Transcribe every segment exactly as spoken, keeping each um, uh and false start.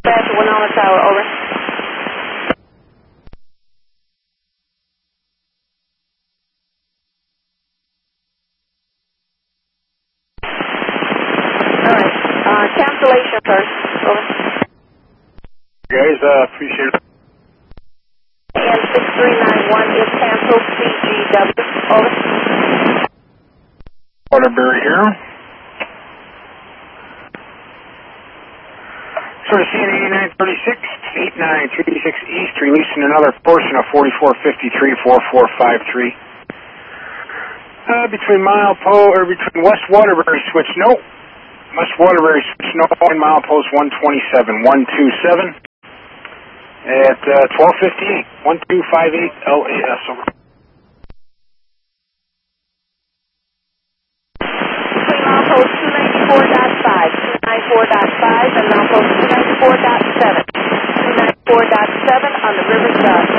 That's one on the tower, over. Alright, uh, cancellation first, over. Guys, uh, appreciate it. And six three nine one is canceled, C G W, over. Waterbury here. Sort of C N eighty-nine thirty-six, eighty-nine thirty-six East, releasing another portion of forty-four fifty-three, forty-four fifty-three. Uh, between milepost, or between West Waterbury switch, no. West Waterbury switch, no, and milepost one twenty-seven, one twenty-seven. At uh, twelve fifty-eight, one two five eight L A S, over. Between milepost two ninety-four point five, two ninety-four point five, and milepost two ninety-four point seven, two ninety-four point seven on the Riverside.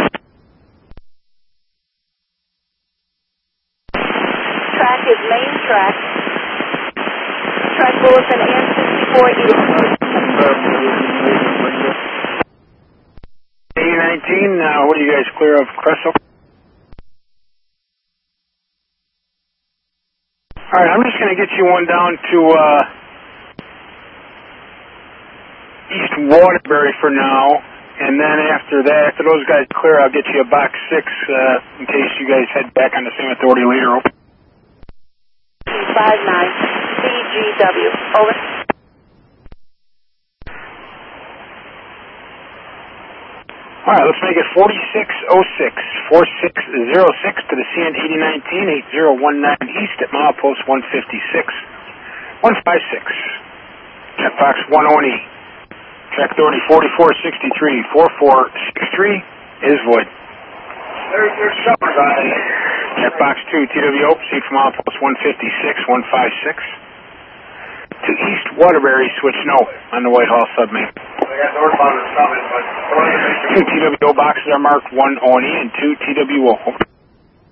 Track is main track. Track bulletin and sixty-four eighty. eighty nineteen, uh, what do you guys clear of Cresso? Alright, I'm just going to get you one down to uh, East Waterbury for now, and then after that, after those guys clear, I'll get you a box six uh, in case you guys head back on the same authority later. five nine C G W, over. Alright, let's make it forty-six oh six, forty-six oh six to the C N eighty nineteen, eighty nineteen East at milepost one fifty-six, one fifty-six. Checkbox one oh E. Track authority forty-four sixty-three, forty-four sixty-three is void. There's, there's something about it. Checkbox two, T W O, proceed from milepost one fifty-six, one fifty-six. To East Waterbury, switch no on the Whitehall submain. Two T W O boxes are marked one O and E and two T W O.